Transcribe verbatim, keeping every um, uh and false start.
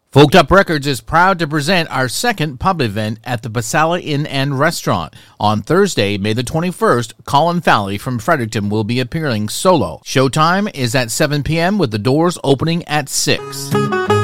Folked Up Records is proud to present our second pub event at the Pasala Inn and Restaurant. On Thursday, May the twenty-first, Colin Fowley from Fredericton will be appearing solo. Showtime is at seven p.m. with the doors opening at six.